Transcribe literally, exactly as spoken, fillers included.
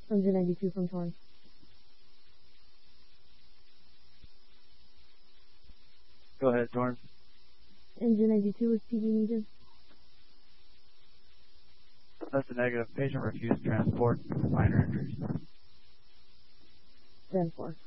Engine ninety-two from Torn. Go ahead, Torn. Engine ninety-two is P D needed. That's a negative. Patient refused transport. Minor injuries. ten four.